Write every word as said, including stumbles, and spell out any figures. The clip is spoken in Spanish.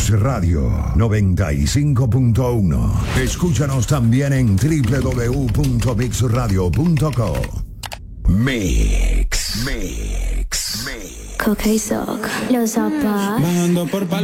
Mix Radio noventa y cinco punto uno. Escúchanos también en doble u doble u doble u punto mix radio punto com. Mix, Mix, Mix. Coca y Soc, los zapatos. Bajando por